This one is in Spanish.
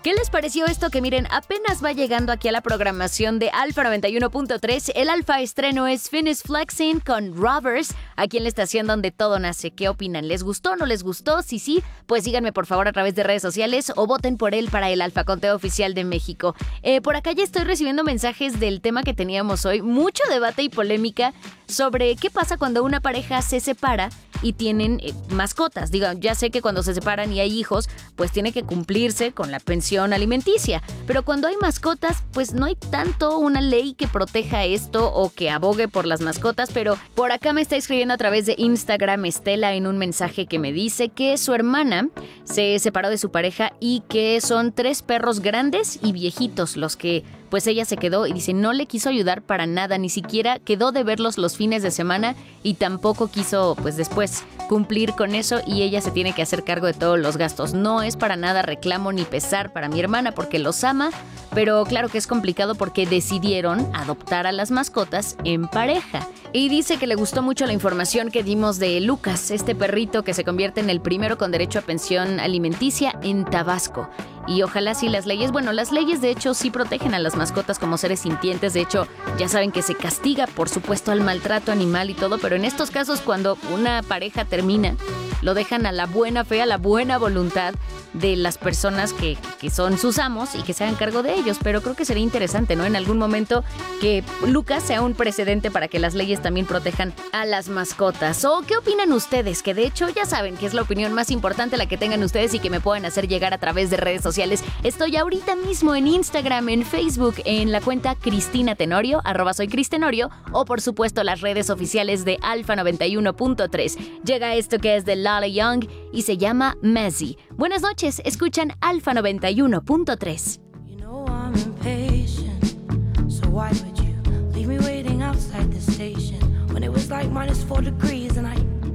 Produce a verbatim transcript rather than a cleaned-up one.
¿Qué les pareció esto? Que miren, apenas va llegando aquí a la programación de Alfa noventa y uno punto tres. El Alfa estreno es Finish Flexing con Robbers, aquí en la estación donde todo nace. ¿Qué opinan? ¿Les gustó? ¿No les gustó? Si sí, pues síganme por favor a través de redes sociales o voten por él para el Alfa Conteo Oficial de México. Eh, por acá ya estoy recibiendo mensajes del tema que teníamos hoy. Mucho debate y polémica sobre qué pasa cuando una pareja se separa y tienen eh, mascotas. Digo, ya sé que cuando se separan y hay hijos, pues tiene que cumplirse con la pensión alimenticia. Pero cuando hay mascotas, pues no hay tanto una ley que proteja esto o que abogue por las mascotas. Pero por acá me está escribiendo a través de Instagram Estela en un mensaje que me dice que su hermana se separó de su pareja y que son tres perros grandes y viejitos los que pues ella se quedó y dice no le quiso ayudar para nada, ni siquiera quedó de verlos los fines de semana y tampoco quiso pues después cumplir con eso y ella se tiene que hacer cargo de todos los gastos. No es para nada reclamo ni pesar para mi hermana porque los ama, pero claro que es complicado porque decidieron adoptar a las mascotas en pareja. Y dice que le gustó mucho la información que dimos de Lucas, este perrito que se convierte en el primero con derecho a pensión alimenticia en Tabasco. Y ojalá sí las leyes, bueno, las leyes de hecho sí protegen a las mascotas como seres sintientes. De hecho, ya saben que se castiga, por supuesto, al maltrato animal y todo, pero en estos casos cuando una pareja termina, lo dejan a la buena fe, a la buena voluntad de las personas que, que son sus amos y que se hagan cargo de ellos. Pero creo que sería interesante, ¿no? En algún momento que Lucas sea un precedente para que las leyes también protejan a las mascotas. ¿O qué opinan ustedes? Que de hecho ya saben que es la opinión más importante la que tengan ustedes y que me pueden hacer llegar a través de redes sociales. Estoy ahorita mismo en Instagram, en Facebook, en la cuenta Cristina Tenorio, arroba soy Cristenorio, o por supuesto las redes oficiales de Alfa noventa y uno punto tres. Llega esto que es de Lala Young y se llama Messy. Buenas noches, escuchan Alfa noventa y uno punto tres. You know I'm impatient, so why would you leave me waiting outside the station when it was like minus four degrees and I